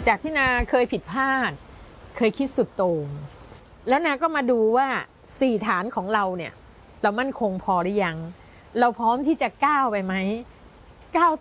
จากที่นาเคยผิดพลาดเคยคิดสุดโต่งแล้วนาก็มาดูว่า4ฐานของเราเนี่ยเรามั่นคงพอหรือยังเราพร้อมที่จะก้าวไปไหมก้าว